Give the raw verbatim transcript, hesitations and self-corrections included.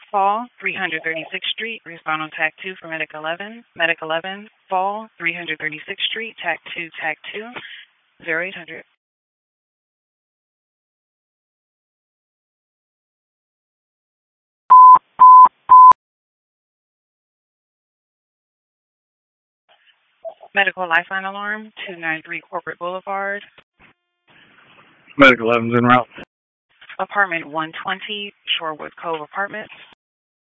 Fall, three thirty-sixth Street, respond on TAC two for Medic eleven. Medic eleven, Fall, three thirty-sixth Street, TAC two, TAC two, zero eight hundred. Medical Lifeline Alarm, two ninety-three Corporate Boulevard. Medic eleven's en route. Apartment one twenty, Shorewood Cove Apartments.